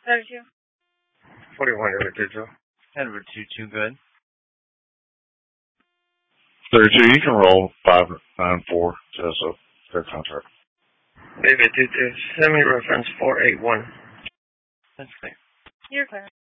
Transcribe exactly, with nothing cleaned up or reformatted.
thirty-two. forty-one, over thirty-two. Edward two two, good. thirty-two, you can roll five nine four to us up their contract. David two two, send me reference four eight one. That's clear. You're clear.